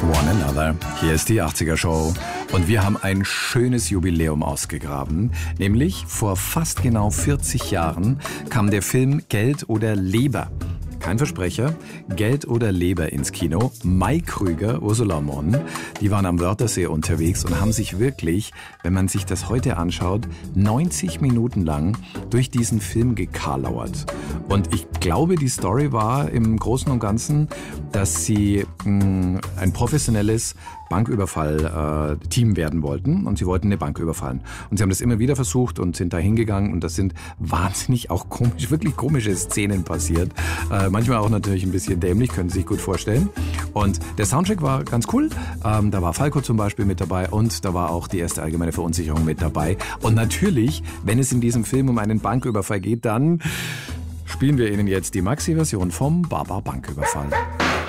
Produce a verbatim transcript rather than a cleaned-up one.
One Another. Hier ist die achtziger Show und wir haben ein schönes Jubiläum ausgegraben. Nämlich vor fast genau vierzig Jahren kam der Film Geld oder Leber. Kein Versprecher, Geld oder Leber ins Kino. Mai Krüger, Ursula Monn, die waren am Wörthersee unterwegs und haben sich wirklich, wenn man sich das heute anschaut, neunzig Minuten lang durch diesen Film gekarlauert. Und ich glaube, die Story war im Großen und Ganzen, dass sie mh, ein professionelles Banküberfall-Team äh, werden wollten und sie wollten eine Bank überfallen. Und sie haben das immer wieder versucht und sind da hingegangen und das sind wahnsinnig auch komisch, wirklich komische Szenen passiert. Äh, manchmal auch natürlich ein bisschen dämlich, können Sie sich gut vorstellen. Und der Soundtrack war ganz cool. Ähm, da war Falco zum Beispiel mit dabei und da war auch die erste allgemeine Verunsicherung mit dabei. Und natürlich, wenn es in diesem Film um einen Banküberfall geht, dann spielen wir Ihnen jetzt die Maxi-Version vom Baba Banküberfall.